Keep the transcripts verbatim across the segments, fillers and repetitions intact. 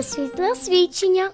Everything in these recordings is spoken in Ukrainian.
світле свідчення.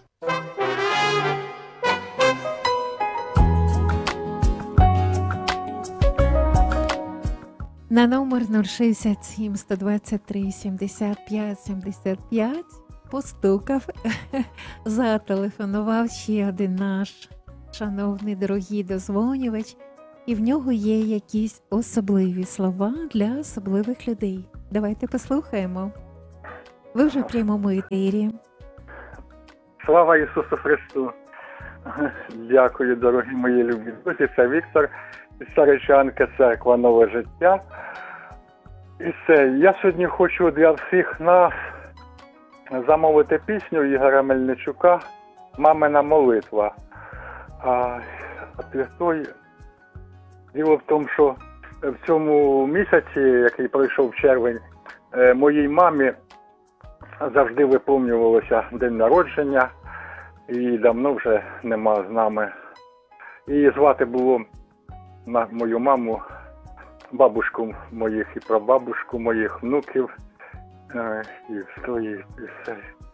На номер нуль шістдесят сім сто двадцять три сімдесят п'ять сімдесят п'ять постукав, зателефонував ще один наш шановний дорогий дозвонювач, і в нього є якісь особливі слова для особливих людей. Давайте послухаємо. Ви вже в прямому етері. Слава Ісусу Христу! Дякую, дорогі мої любі друзі. Це Віктор із Саричанки, церква Нове життя. І це, я сьогодні хочу для всіх нас замовити пісню Ігоря Мельничука «Мамина молитва». А, а той, діло в тому, що в цьому місяці, який пройшов червень, моїй мамі завжди виповнювалося день народження, і давно вже нема з нами. Її звати було на мою маму, бабушку моїх і прабабушку моїх внуків, і свої, і все.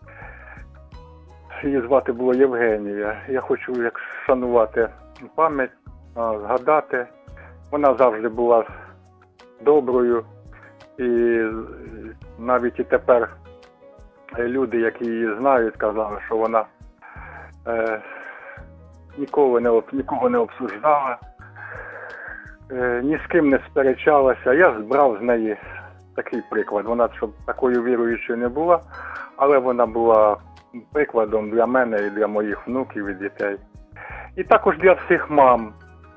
Її звати було Євгенія. Я хочу як шанувати пам'ять, згадати. Вона завжди була доброю, і навіть і тепер люди, які її знають, казали, що вона е, ніколи не, нікого не обсуждала, е, ні з ким не сперечалася. Я брав з неї такий приклад. Вона, щоб такою віруючою не була, але вона була прикладом для мене і для моїх внуків і дітей. І також для всіх мам,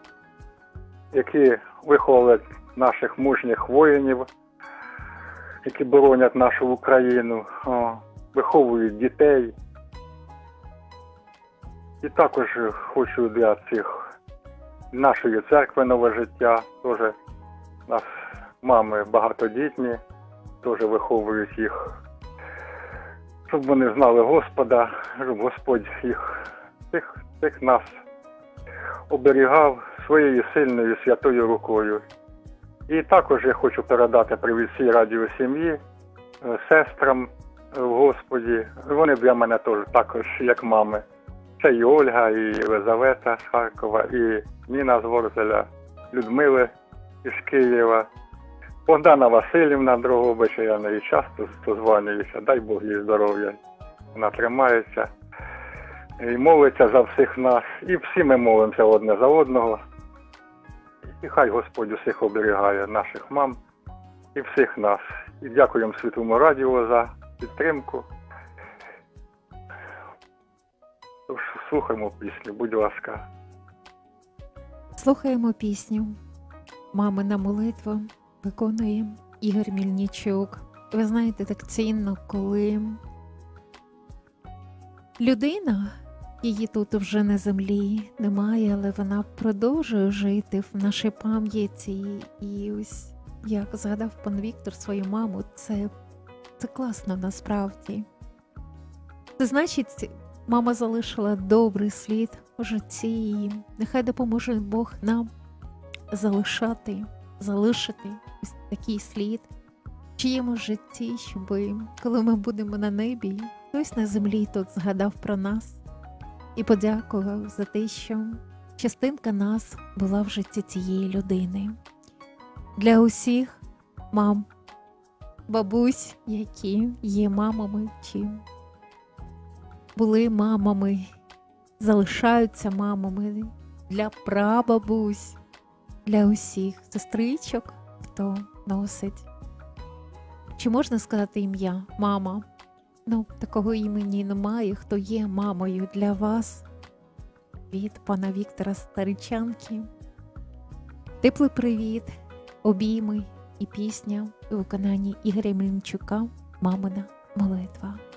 які виховали наших мужніх воїнів, які боронять нашу Україну, о, виховують дітей. І також хочу для цих нашої церкви Нове життя, теж у нас мами багатодітні, теж виховують їх, щоб вони знали Господа, щоб Господь їх, цих, цих нас оберігав своєю сильною святою рукою. І також я хочу передати привіт всій радіосім'ї, сестрам в Господі. Вони для мене теж також як мами. Це і Ольга, і Єлизавета з Харкова, і Ніна з Ворзеля, Людмила із Києва, Богдана Васильівна Дрогобича, я неї часто дозвонююся, дай Бог їй здоров'я. Вона тримається і молиться за всіх нас. І всі ми молимося одне за одного. І хай Господь усіх оберігає, наших мам і всіх нас. І дякуємо Світлому радіо за підтримку. Тож слухаємо пісню, будь ласка. Слухаємо пісню «Мамина молитва» виконує Ігор Мельничук. Ви знаєте, так цінно, коли людина, її тут вже на землі немає, але вона продовжує жити в нашій пам'яті. І ось, як згадав пан Віктор свою маму, це, це класно насправді. Це значить, мама залишила добрий слід у житті, і нехай допоможе Бог нам залишати, залишити ось такий слід в чиєму житті, щоб коли ми будемо на небі, хтось на землі тут згадав про нас і подякував за те, що частинка нас була в житті цієї людини. Для усіх мам, бабусь, які є мамами чи були мамами, залишаються мамами, для прабабусь, для усіх сестричок, хто носить. Чи можна сказати ім'я мама? Ну, такого імені немає, хто є мамою для вас. Від пана Віктора Старичанки. Теплий привіт, обійми і пісня у виконанні Ігоря Мельничука «Мамина молитва».